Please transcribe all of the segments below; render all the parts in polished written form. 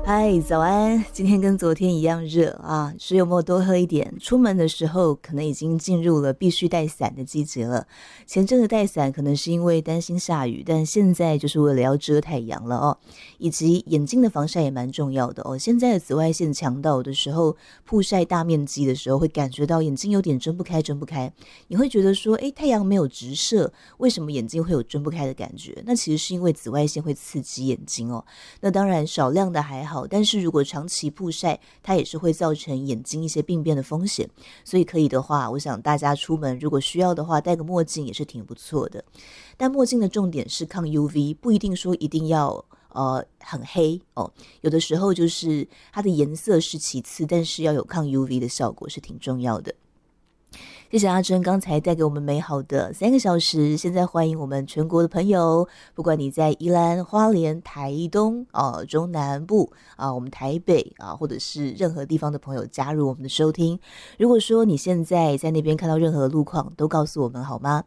嗨，早安！今天跟昨天一样热啊，水有没有多喝一点？出门的时候可能已经进入了必须带伞的季节了。前阵子带伞可能是因为担心下雨，但现在就是为了要遮太阳了哦。以及眼睛的防晒也蛮重要的哦。现在的紫外线强到的时候，曝晒大面积的时候，会感觉到眼睛有点睁不开，睁不开。你会觉得说，太阳没有直射，为什么眼睛会有睁不开的感觉？那其实是因为紫外线会刺激眼睛哦。那当然少量的还好，但是如果长期曝晒，它也是会造成眼睛一些病变的风险。所以可以的话，我想大家出门如果需要的话，戴个墨镜也是挺不错的。但墨镜的重点是抗 UV， 不一定说一定要很黑哦。有的时候就是它的颜色是其次，但是要有抗 UV 的效果是挺重要的。谢谢阿珍刚才带给我们美好的3个小时，现在欢迎我们全国的朋友，不管你在宜兰、花莲、台东中南部我们台北或者是任何地方的朋友加入我们的收听。如果说你现在在那边看到任何路况，都告诉我们好吗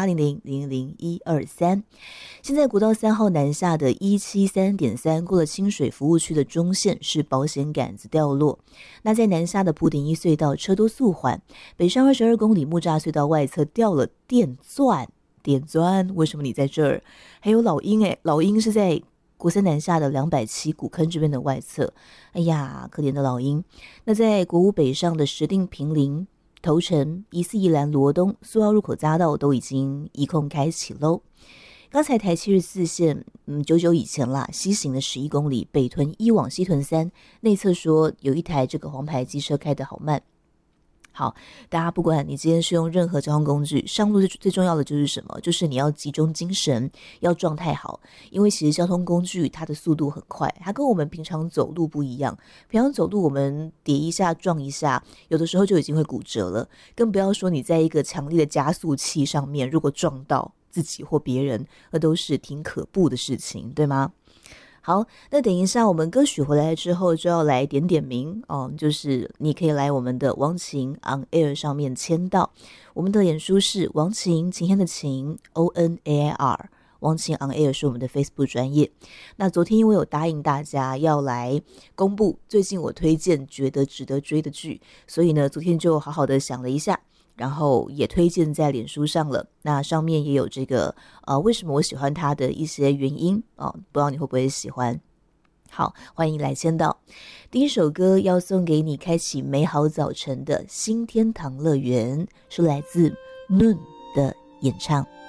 ？0800000123。现在国道3号南下的173.3过了清水服务区的中线是保险杆子掉落。那在南下的埔顶一隧道车都速缓，北上22公里木栅隧道外侧掉了电钻，为什么你在这儿？还有老鹰老鹰是在国三南下的270古坑这边的外侧，哎呀，可怜的老鹰。那在国五北上的石碇坪林头城、宜四宜兰罗东、苏澳入口匝道都已经移控开启喽。刚才台74线久以前啦，西行的11公里北屯1往西屯3内侧说有一台这个黄牌机车开得好慢。好，大家不管你今天是用任何交通工具上路，最重要的就是什么？就是你要集中精神，要状态好。因为其实交通工具它的速度很快，它跟我们平常走路不一样。平常走路我们跌一下撞一下，有的时候就已经会骨折了，更不要说你在一个强力的加速器上面，如果撞到自己或别人，那都是挺可怖的事情，对吗？好，那等一下我们歌曲回来之后就要来点点名就是你可以来我们的王琴 on air 上面签到。我们的脸书是王琴，晴天的晴 ONAIR， 王琴 on air 是我们的 Facebook 专页。那昨天因为有答应大家要来公布最近我推荐觉得值得追的剧，所以呢昨天就好好的想了一下，然后也推荐在脸书上了。那上面也有这个为什么我喜欢它的一些原因不知道你会不会喜欢。好，欢迎来签到。第一首歌要送给你开启美好早晨的新天堂乐园，是来自 Noon 的演唱。